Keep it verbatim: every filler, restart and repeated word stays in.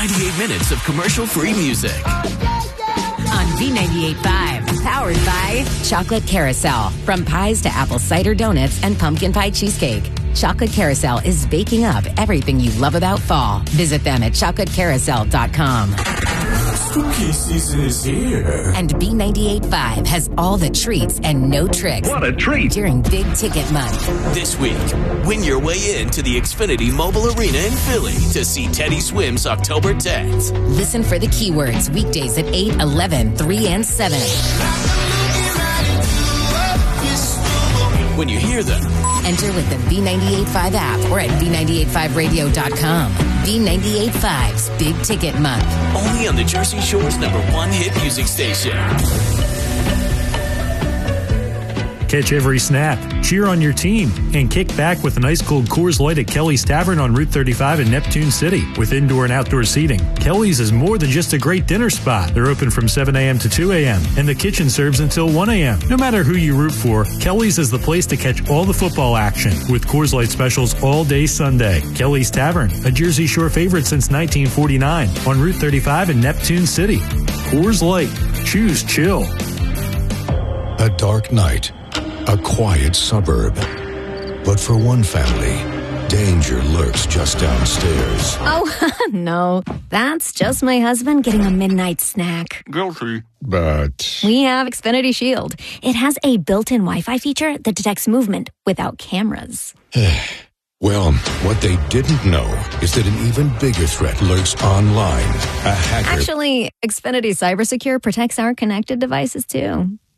ninety-eight minutes of commercial-free music. On B ninety-eight point five, powered by Chocolate Carousel. From pies to apple cider donuts and pumpkin pie cheesecake, Chocolate Carousel is baking up everything you love about fall. Visit them at chocolate carousel dot com. Spooky season is here. And B ninety-eight point five has all the treats and no tricks. What a treat! During Big Ticket Month. This week, win your way into the Xfinity Mobile Arena in Philly to see Teddy Swims October tenth. Listen for the keywords weekdays at eight, eleven, three, and seven. When you hear them, enter with the B ninety-eight point five app or at b ninety-eight point five radio dot com. B ninety-eight point five's Big Ticket Month. Only on the Jersey Shore's number one hit music station. Catch every snap, cheer on your team, and kick back with an ice-cold Coors Light at Kelly's Tavern on Route thirty-five in Neptune City. With indoor and outdoor seating, Kelly's is more than just a great dinner spot. They're open from seven a.m. to two a.m., and the kitchen serves until one a.m. No matter who you root for, Kelly's is the place to catch all the football action, with Coors Light specials all day Sunday. Kelly's Tavern, a Jersey Shore favorite since nineteen forty-nine, on Route thirty-five in Neptune City. Coors Light. Choose chill. A dark night. A quiet suburb. But for one family, danger lurks just downstairs. Oh, no. That's just my husband getting a midnight snack. Guilty. But We have Xfinity Shield. It has a built-in Wi-Fi feature that detects movement without cameras. well, what they didn't know is that an even bigger threat lurks online. A hacker. Actually, Xfinity Cybersecure protects our connected devices, too.